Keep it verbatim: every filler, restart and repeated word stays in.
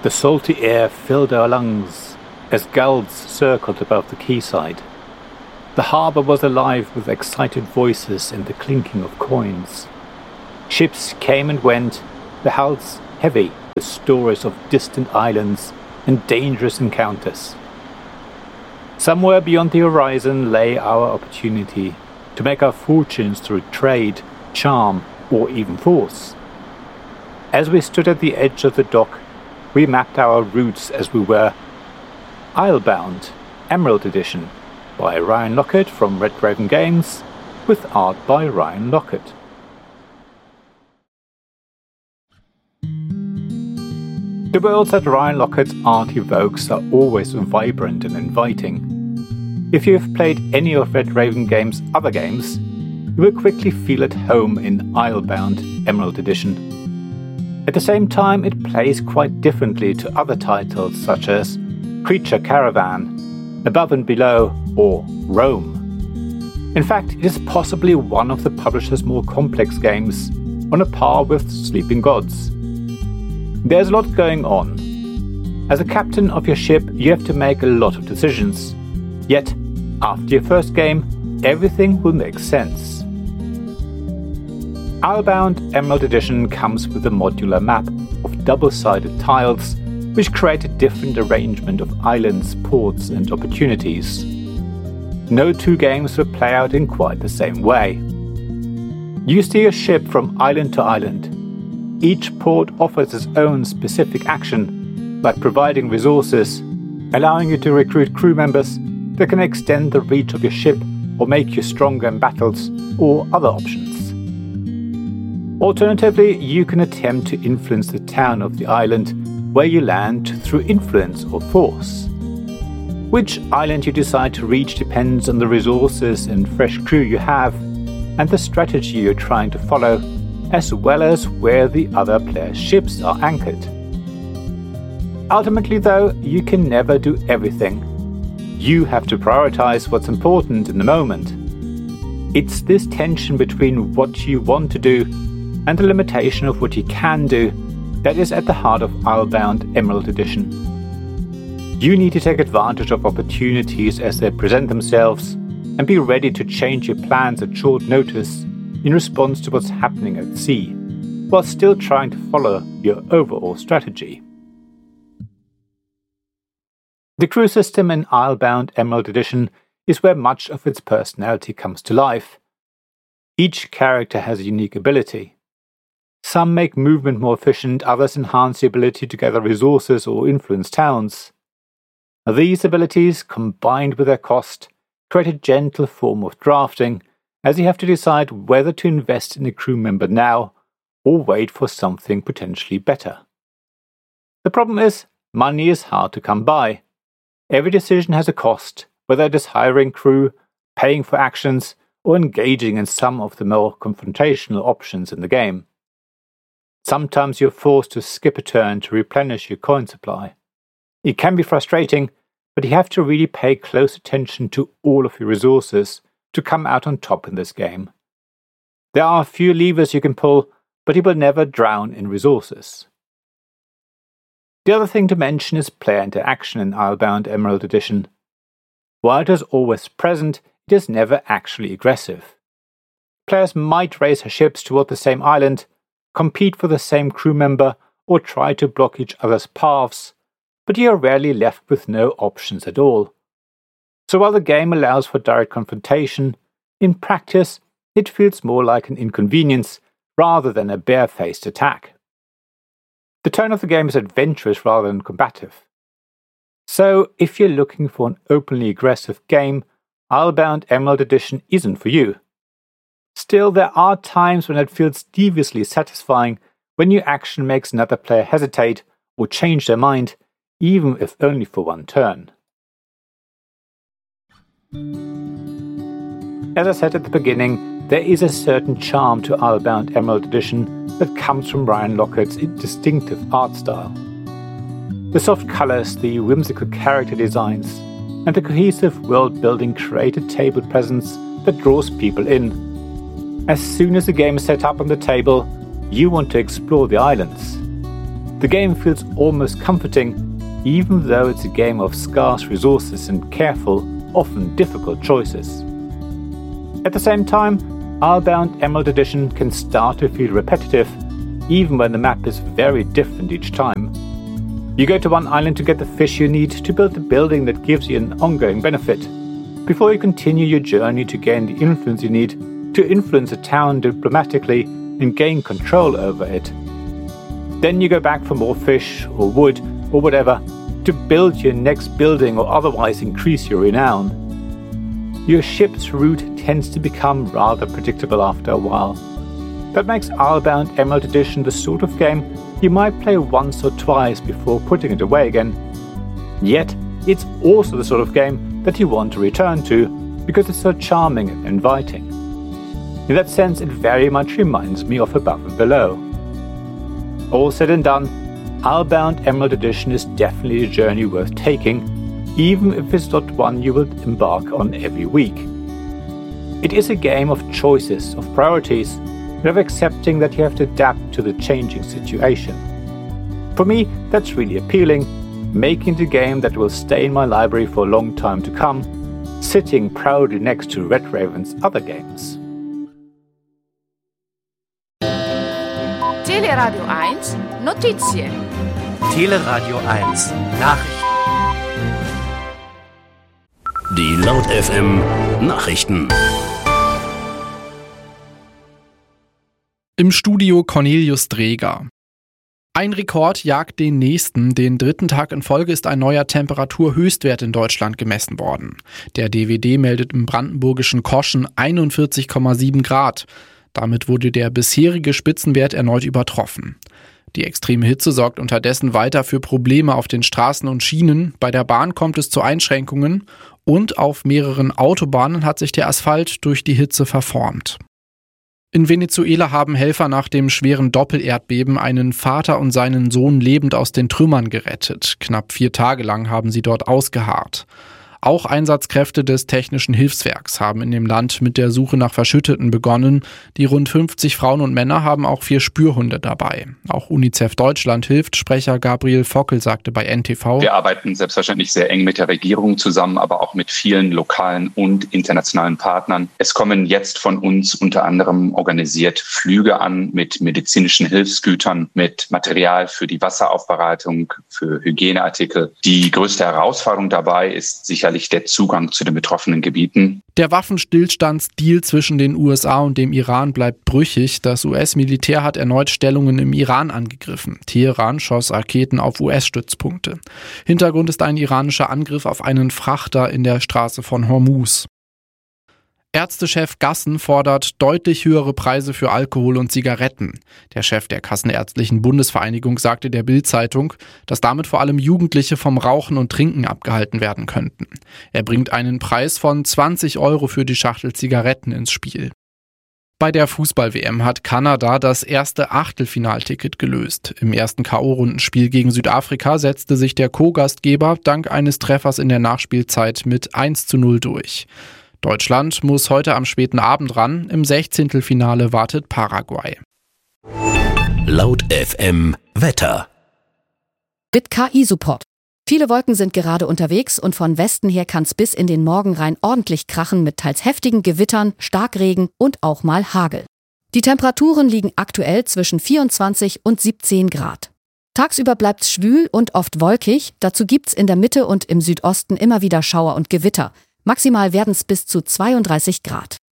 The salty air filled our lungs as gulls circled above the quayside. The harbour was alive with excited voices and the clinking of coins. Ships came and went, the hulls heavy with stories of distant islands and dangerous encounters. Somewhere beyond the horizon lay our opportunity to make our fortunes through trade, charm, or even force. As we stood at the edge of the dock, we mapped our routes as we were. Islebound, Emerald Edition, by Ryan Lockett from Red Raven Games, with art by Ryan Lockett. The worlds that Ryan Lockett's art evokes are always vibrant and inviting. If you have played any of Red Raven Games' other games, you will quickly feel at home in Islebound Emerald Edition. At the same time, it plays quite differently to other titles such as Creature Caravan, Above and Below, or Rome. In fact, it is possibly one of the publisher's more complex games, on a par with Sleeping Gods. There's a lot going on. As a captain of your ship, you have to make a lot of decisions. Yet, after your first game, everything will make sense. Islebound Emerald Edition comes with a modular map of double-sided tiles, which create a different arrangement of islands, ports, and opportunities. No two games will play out in quite the same way. You steer your ship from island to island. Each port offers its own specific action, like providing resources, allowing you to recruit crew members that can extend the reach of your ship or make you stronger in battles, or other options. Alternatively, you can attempt to influence the town of the island where you land through influence or force. Which island you decide to reach depends on the resources and fresh crew you have, and the strategy you're trying to follow, as well as where the other players' ships are anchored. Ultimately, though, you can never do everything. You have to prioritize what's important in the moment. It's this tension between what you want to do and the limitation of what you can do that is at the heart of Islebound Emerald Edition. You need to take advantage of opportunities as they present themselves and be ready to change your plans at short notice in response to what's happening at sea, while still trying to follow your overall strategy. The crew system in Islebound Emerald Edition is where much of its personality comes to life. Each character has a unique ability. Some make movement more efficient, others enhance the ability to gather resources or influence towns. These abilities, combined with their cost, create a gentle form of drafting, as you have to decide whether to invest in a crew member now or wait for something potentially better. The problem is, money is hard to come by. Every decision has a cost, whether it is hiring crew, paying for actions, or engaging in some of the more confrontational options in the game. Sometimes you're forced to skip a turn to replenish your coin supply. It can be frustrating, but you have to really pay close attention to all of your resources to come out on top in this game. There are a few levers you can pull, but you will never drown in resources. The other thing to mention is player interaction in Islebound Emerald Edition. While it is always present, it is never actually aggressive. Players might race their ships toward the same island, compete for the same crew member, or try to block each other's paths, but you are rarely left with no options at all. So while the game allows for direct confrontation, in practice it feels more like an inconvenience rather than a barefaced attack. The tone of the game is adventurous rather than combative. So if you're looking for an openly aggressive game, Islebound Emerald Edition isn't for you. Still, there are times when it feels deviously satisfying when your action makes another player hesitate or change their mind, even if only for one turn. As I said at the beginning, there is a certain charm to Islebound Emerald Edition that comes from Ryan Lockett's distinctive art style. The soft colours, the whimsical character designs, and the cohesive world-building create a table presence that draws people in. As soon as the game is set up on the table, you want to explore the islands. The game feels almost comforting, even though it's a game of scarce resources and careful, often difficult choices. At the same time, Islebound Emerald Edition can start to feel repetitive, even when the map is very different each time. You go to one island to get the fish you need to build the building that gives you an ongoing benefit, before you continue your journey to gain the influence you need to influence a town diplomatically and gain control over it. Then you go back for more fish or wood or whatever to build your next building or otherwise increase your renown. Your ship's route tends to become rather predictable after a while. That makes Islebound Emerald Edition the sort of game you might play once or twice before putting it away again. Yet, it's also the sort of game that you want to return to because it's so charming and inviting. In that sense, it very much reminds me of Above and Below. All said and done, Islebound Emerald Edition is definitely a journey worth taking, even if it's not one you will embark on every week. It is a game of choices, of priorities, and of accepting that you have to adapt to the changing situation. For me, that's really appealing, making it a game that will stay in my library for a long time to come, sitting proudly next to Red Raven's other games. Teleradio eins Notizie. Teleradio eins Nachrichten. Die Laut F M Nachrichten. Im Studio Cornelius Dreger. Ein Rekord jagt den nächsten. Den dritten Tag in Folge ist ein neuer Temperaturhöchstwert in Deutschland gemessen worden. Der D W D meldet im brandenburgischen Koschen einundvierzig Komma sieben Grad. Damit wurde der bisherige Spitzenwert erneut übertroffen. Die extreme Hitze sorgt unterdessen weiter für Probleme auf den Straßen und Schienen. Bei der Bahn kommt es zu Einschränkungen und auf mehreren Autobahnen hat sich der Asphalt durch die Hitze verformt. In Venezuela haben Helfer nach dem schweren Doppelerdbeben einen Vater und seinen Sohn lebend aus den Trümmern gerettet. Knapp vier Tage lang haben sie dort ausgeharrt. Auch Einsatzkräfte des Technischen Hilfswerks haben in dem Land mit der Suche nach Verschütteten begonnen. Die rund fünfzig Frauen und Männer haben auch vier Spürhunde dabei. Auch UNICEF Deutschland hilft. Sprecher Gabriel Fockel sagte bei N T V: Wir arbeiten selbstverständlich sehr eng mit der Regierung zusammen, aber auch mit vielen lokalen und internationalen Partnern. Es kommen jetzt von uns unter anderem organisiert Flüge an mit medizinischen Hilfsgütern, mit Material für die Wasseraufbereitung, für Hygieneartikel. Die größte Herausforderung dabei ist sicherlich der Zugang zu den betroffenen Gebieten. Der Waffenstillstandsdeal zwischen den U S A und dem Iran bleibt brüchig. Das U S-Militär hat erneut Stellungen im Iran angegriffen. Teheran schoss Raketen auf U S-Stützpunkte. Hintergrund ist ein iranischer Angriff auf einen Frachter in der Straße von Hormuz. Ärztechef Gassen fordert deutlich höhere Preise für Alkohol und Zigaretten. Der Chef der Kassenärztlichen Bundesvereinigung sagte der Bild-Zeitung, dass damit vor allem Jugendliche vom Rauchen und Trinken abgehalten werden könnten. Er bringt einen Preis von zwanzig Euro für die Schachtel Zigaretten ins Spiel. Bei der Fußball-W M hat Kanada das erste Achtelfinalticket gelöst. Im ersten K O-Rundenspiel gegen Südafrika setzte sich der Co-Gastgeber dank eines Treffers in der Nachspielzeit mit eins zu null durch. Deutschland muss heute am späten Abend ran. Im Sechzehntelfinale wartet Paraguay. Laut F M Wetter. Mit K I-Support. Viele Wolken sind gerade unterwegs und von Westen her kann es bis in den Morgen rein ordentlich krachen mit teils heftigen Gewittern, Starkregen und auch mal Hagel. Die Temperaturen liegen aktuell zwischen vierundzwanzig und siebzehn Grad. Tagsüber bleibt's schwül und oft wolkig. Dazu gibt's in der Mitte und im Südosten immer wieder Schauer und Gewitter. Maximal werden es bis zu zweiunddreißig Grad.